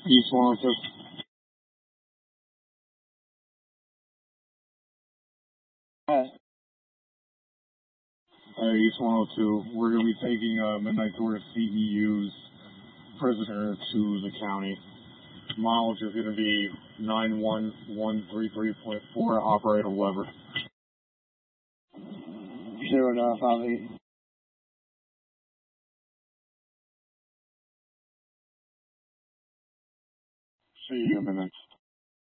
East 102. East 102. We're going to be taking Midnight Tour CEU's prisoner to the county. Mileage is going to be 91133.4. Operator lever. 0958. See you in a minute.